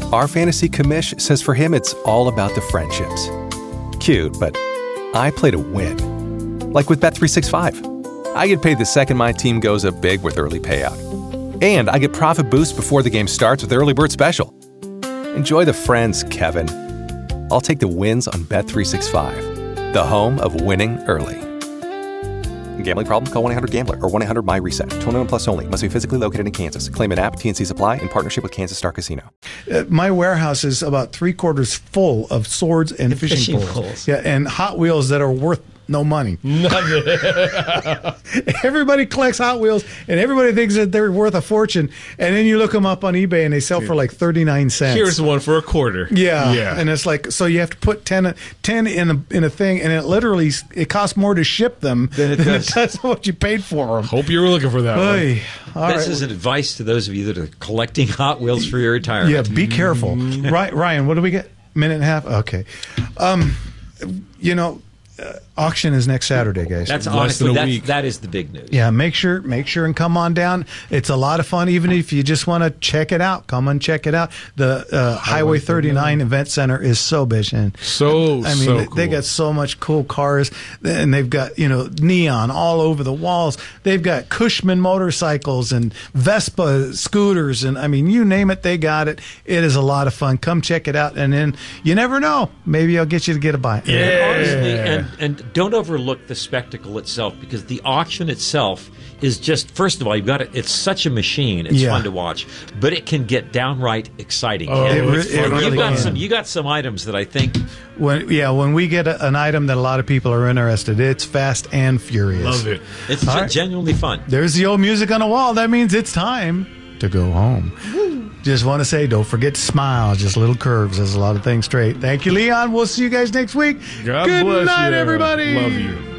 Our fantasy commish says for him it's all about the friendships. Cute, but I play to win. Like with Bet365. I get paid the second my team goes up big with early payout. And I get profit boost before the game starts with Early Bird Special. Enjoy the friends, Kevin. I'll take the wins on Bet365, the home of winning early. Gambling problem? Call 1-800-GAMBLER or 1-800-MY-RESET. 21 plus only. Must be physically located in Kansas. Claim an app. TNC Supply in partnership with Kansas Star Casino. My warehouse is about 3/4 full of swords and fishing poles. Yeah, and Hot Wheels that are worth no money. Everybody collects Hot Wheels, and everybody thinks that they're worth a fortune. And then you look them up on eBay, and they sell for like 39 cents. Here's one for $0.25. Yeah, and it's like, so you have to put 10 in a thing, and it costs more to ship them than it does what you paid for them. Hope you were looking for that one. This is an advice to those of you that are collecting Hot Wheels for your retirement. Yeah, be careful. Right, Ryan, what do we get? Minute and a half? Okay. Auction is next Saturday, guys. That's honestly that is the big news. Yeah, make sure and come on down. It's a lot of fun. Even if you just want to check it out, come and check it out. The Highway 39 Event Center is so big, and they got so much cool cars, and they've got neon all over the walls. They've got Cushman motorcycles and Vespa scooters, and you name it, they got it. It is a lot of fun. Come check it out, and then you never know, maybe I'll get you to get a bite. Yeah, honestly, and don't overlook the spectacle itself, because the auction itself is just, first of all, it's such a machine. It's fun to watch, but it can get downright exciting. You got some items that I think when we get an item that a lot of people are interested, it's fast and furious. Love it. It's genuinely fun. There's the old music on the wall. That means it's time to go home. Woo. Just want to say, don't forget to smile. Just little curves. There's a lot of things straight. Thank you, Leon. We'll see you guys next week. God bless you. Good night, everybody. Love you.